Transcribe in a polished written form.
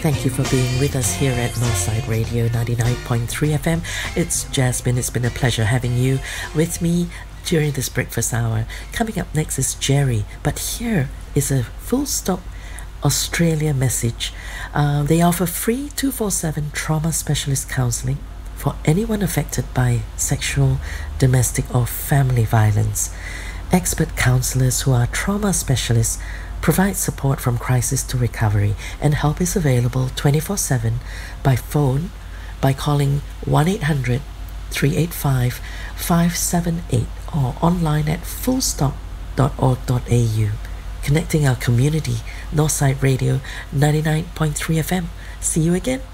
Thank you for being with us here at Northside Radio 99.3 FM. It's Jasmine. It's been a pleasure having you with me during this breakfast hour. Coming up next is Jerry, but here is a full stop Australia message. They offer free 24/7 trauma specialist counseling for anyone affected by sexual, domestic, or family violence. Expert counselors who are trauma specialists provide support from crisis to recovery, and help is available 24/7 by phone by calling 1-800-385-578 or online at fullstop.org.au. Connecting our community, Northside Radio 99.3 FM. See you again.